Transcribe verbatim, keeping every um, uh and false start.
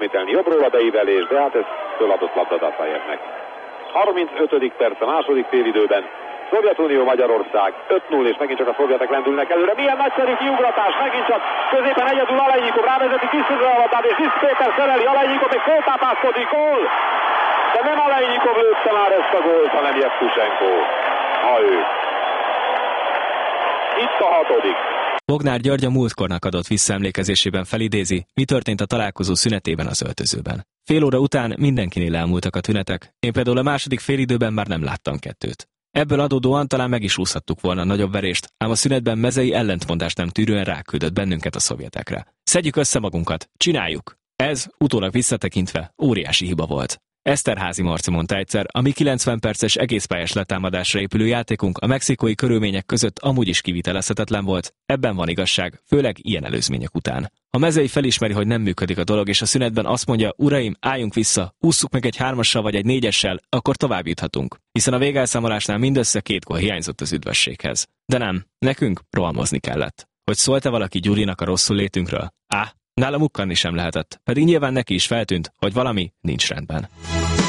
Mitelni jobbról a beívelés, de hát ez föladott labda Datajevnek. harmincötödik perc a második félidőben. Szovjetunió Magyarország öt null, és megint csak a szovjetek lendülnek előre. Milyen nagyszerű kiugratás, megint csak középen egyedül Alejnyikov rávezeti Kisztöző avatát, és Liszt Péter szereli, Alejnyikov még föltápászkodik, gól! De nem Alejnyikov lőtte már ezt a gólt, hanem Jevtusenko. Ha ő. Itt a hatodik. Bognár György a múltkornak adott visszaemlékezésében felidézi, mi történt a találkozó szünetében az öltözőben. Fél óra után mindenkinél elmúltak a tünetek, én például a második félidőben már nem láttam kettőt. Ebből adódóan talán meg is úszhattuk volna a nagyobb verést, ám a szünetben Mezei ellentmondást nem tűrően ráküldött bennünket a szovjetekre. Szedjük össze magunkat, csináljuk! Ez, utólag visszatekintve, óriási hiba volt. Eszterházy Marci mondta egyszer, a mi kilencven perces egészpályás letámadásra épülő játékunk a mexikói körülmények között amúgy is kivitelezhetetlen volt, ebben van igazság, főleg ilyen előzmények után. Ha Mezei felismeri, hogy nem működik a dolog, és a szünetben azt mondja, uraim, álljunk vissza, ússzuk meg egy hármassal vagy egy négyessel, akkor tovább juthatunk. Hiszen a végelszámolásnál mindössze két gól hiányzott az üdvösséghez. De nem, nekünk rohamozni kellett. Hogy szólt-e valaki Gyurinak a rosszul létünkről? Á, nála mukkanni sem lehetett, pedig nyilván neki is feltűnt, hogy valami nincs rendben.